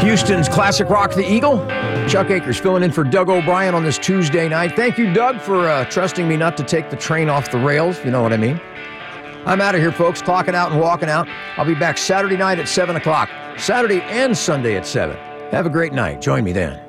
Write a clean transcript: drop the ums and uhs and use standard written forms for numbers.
Houston's classic rock, The Eagle. Chuck Akers filling in for Doug O'Brien on this Tuesday night. Thank you, Doug, for trusting me not to take the train off the rails, if you know what I mean. I'm out of here, folks, clocking out and walking out. I'll be back Saturday night at 7 o'clock. Saturday and Sunday at 7. Have a great night. Join me then.